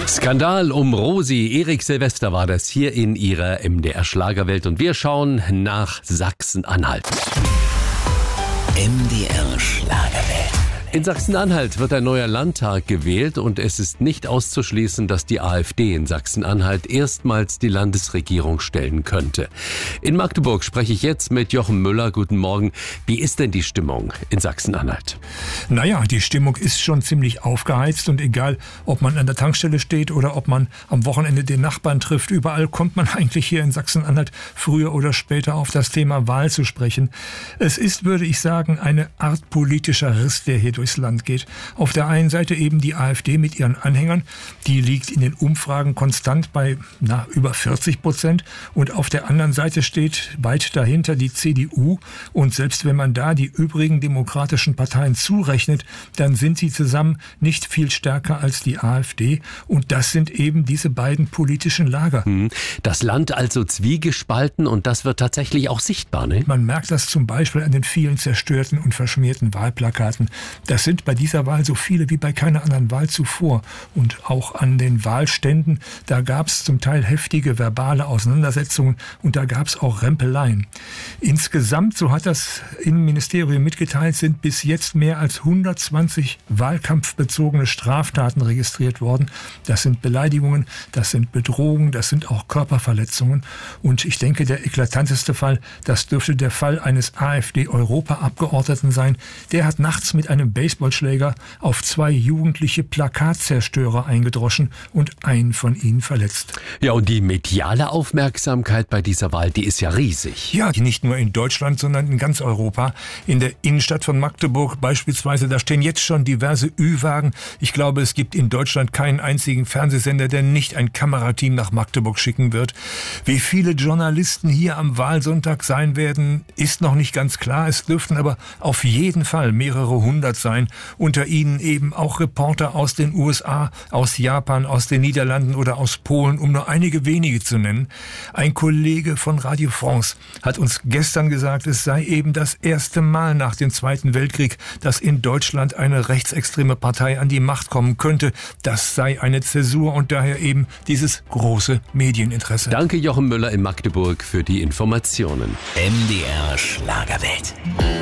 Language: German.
Skandal um Rosi. Erik Silvester war das hier in ihrer MDR Schlagerwelt und wir schauen nach Sachsen-Anhalt. MDR Schlagerwelt. In Sachsen-Anhalt wird ein neuer Landtag gewählt und es ist nicht auszuschließen, dass die AfD in Sachsen-Anhalt erstmals die Landesregierung stellen könnte. In Magdeburg spreche ich jetzt mit Jochen Müller. Guten Morgen. Wie ist denn die Stimmung in Sachsen-Anhalt? Naja, die Stimmung ist schon ziemlich aufgeheizt und egal, ob man an der Tankstelle steht oder ob man am Wochenende den Nachbarn trifft, überall kommt man eigentlich hier in Sachsen-Anhalt früher oder später auf das Thema Wahl zu sprechen. Es ist, würde ich sagen, eine Art politischer Riss, der hier durchs Land geht. Auf der einen Seite eben die AfD mit ihren Anhängern, die liegt in den Umfragen konstant bei über 40%, und auf der anderen Seite steht weit dahinter die CDU, und selbst wenn man da die übrigen demokratischen Parteien zurechnet, dann sind sie zusammen nicht viel stärker als die AfD, und das sind eben diese beiden politischen Lager. Das Land also zwiegespalten, und das wird tatsächlich auch sichtbar, ne? Man merkt das zum Beispiel an den vielen zerstörten und verschmierten Wahlplakaten. Das sind bei dieser Wahl so viele wie bei keiner anderen Wahl zuvor. Und auch an den Wahlständen, da gab es zum Teil heftige verbale Auseinandersetzungen und da gab es auch Rempeleien. Insgesamt, so hat das Innenministerium mitgeteilt, sind bis jetzt mehr als 120 wahlkampfbezogene Straftaten registriert worden. Das sind Beleidigungen, das sind Bedrohungen, das sind auch Körperverletzungen. Und ich denke, der eklatanteste Fall, das dürfte der Fall eines AfD-Europaabgeordneten sein. Der hat nachts mit einem Baseballschläger auf 2 jugendliche Plakatzerstörer eingedroschen und einen von ihnen verletzt. Ja, und die mediale Aufmerksamkeit bei dieser Wahl, die ist ja riesig. Ja, nicht nur in Deutschland, sondern in ganz Europa. In der Innenstadt von Magdeburg beispielsweise, da stehen jetzt schon diverse Ü-Wagen. Ich glaube, es gibt in Deutschland keinen einzigen Fernsehsender, der nicht ein Kamerateam nach Magdeburg schicken wird. Wie viele Journalisten hier am Wahlsonntag sein werden, ist noch nicht ganz klar. Es dürften aber auf jeden Fall mehrere hundert sein. Unter ihnen eben auch Reporter aus den USA, aus Japan, aus den Niederlanden oder aus Polen, um nur einige wenige zu nennen. Ein Kollege von Radio France hat uns gestern gesagt, es sei eben das erste Mal nach dem Zweiten Weltkrieg, dass in Deutschland eine rechtsextreme Partei an die Macht kommen könnte. Das sei eine Zäsur und daher eben dieses große Medieninteresse. Danke, Jochen Müller in Magdeburg, für die Informationen. MDR Schlagerwelt.